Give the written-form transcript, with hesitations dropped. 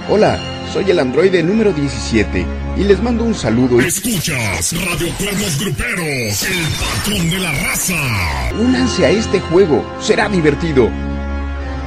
Hola, soy el androide número 17 y les mando un saludo. Escuchas Radio Cuernos Gruperos, el patrón de la raza. Únanse a este juego, será divertido.